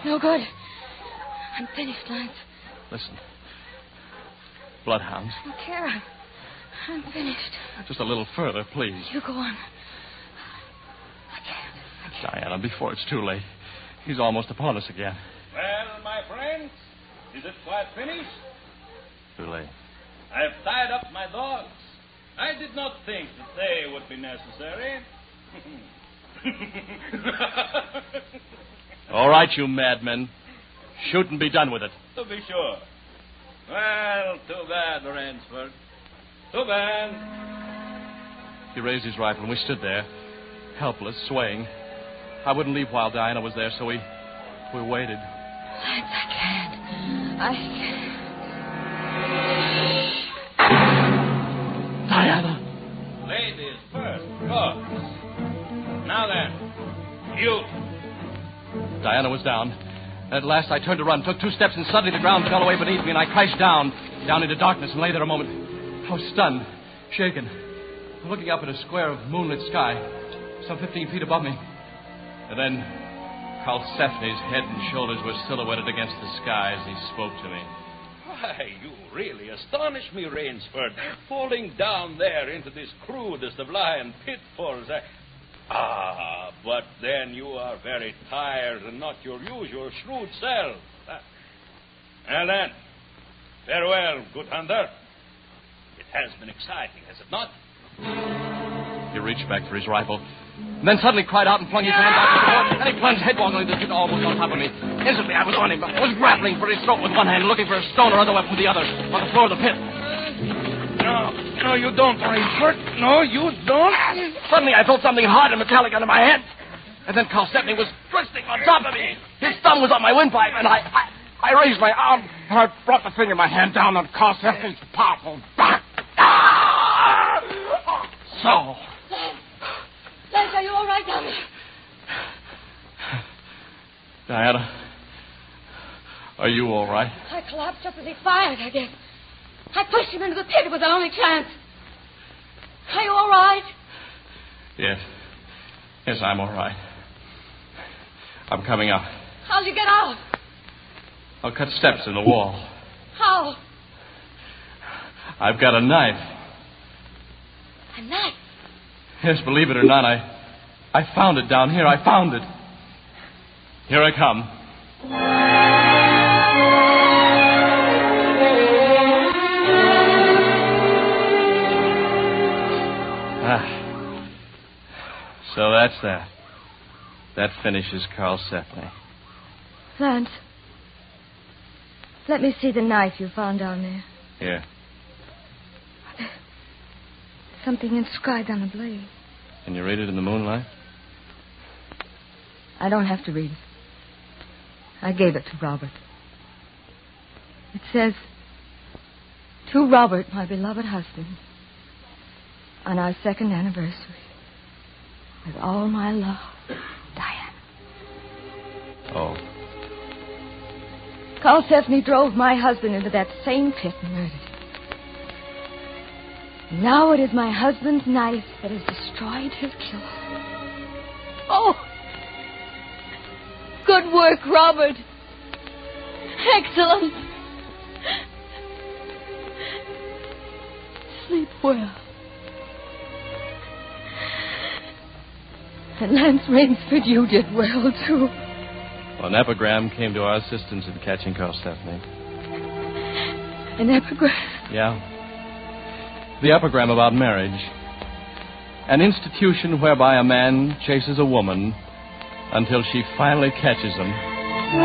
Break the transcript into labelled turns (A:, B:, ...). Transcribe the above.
A: no good. I'm finished, Lance.
B: Listen. Bloodhounds.
A: I don't care. I'm finished.
B: Just a little further, please.
A: You go on. I can't.
B: Diana, before it's too late. He's almost upon us again.
C: Well, my friends, is it quite finished?
B: Too late.
C: I've tied up my dogs. I did not think that they would be necessary.
B: All right, you madmen. Shoot and be done with it.
C: To be sure. Well, too bad, Rainsford. Too bad.
B: He raised his rifle, and we stood there, helpless, swaying. I wouldn't leave while Diana was there, so we waited.
A: Lance, I can't. I can't.
B: Diana!
C: Ladies first, of course. Now then, you.
B: Diana was down. At last I turned to run, took 2 steps, and suddenly the ground fell away beneath me, and I crashed down into darkness, and lay there a moment. I was stunned, shaken, looking up at a square of moonlit sky, some 15 feet above me. And then Karlsefni's head and shoulders were silhouetted against the sky as he spoke to me.
C: Why, you really astonish me, Rainsford. Falling down there into this crudest of lion pitfalls. But then you are very tired and not your usual shrewd self. Well then, farewell, good hunter. It has been exciting, has it not?
B: He reached back for his rifle, and then suddenly cried out and flung his hand back to the horse, and he plunged headlong into the pit almost on top of me. Instantly, I was on him. I was grappling for his throat with one hand, looking for a stone or other weapon with the other, on the floor of the pit.
C: No, you don't, Rainsford. No, you don't.
B: Suddenly, I felt something hard and metallic under my head, and then Karlsefni was twisting on top of me. His thumb was on my windpipe, and I raised my arm, and I brought the finger of my hand down on Karlsefni's powerful back. So...
A: Lance, are you all right down there?
B: Diana, are you all right?
A: I collapsed up as he fired, I guess. I pushed him into the pit. It was our only chance. Are you all right?
B: Yes. Yes, I'm all right. I'm coming out.
A: How'd you get out?
B: I'll cut steps in the wall.
A: How?
B: I've got a knife.
A: A knife?
B: Yes, believe it or not, I found it down here. I found it. Here I come. So that's that. That finishes Karlsefni.
A: Lance, let me see the knife you found down there.
B: Here.
A: Something inscribed on the blade.
B: Can you read it in the moonlight?
A: I don't have to read it. I gave it to Robert. It says, "To Robert, my beloved husband, on our 2nd anniversary, with all my love, Diana."
B: Oh.
A: Karlsefni drove my husband into that same pit and murdered him. Now it is my husband's knife that has destroyed his killer. Oh! Good work, Robert. Excellent. Sleep well. And Lance Rainsford, you did well, too.
B: Well, an epigram came to our assistance in catching Karlsefni.
A: An epigram?
B: Yeah. The epigram about marriage. An institution whereby a man chases a woman until she finally catches him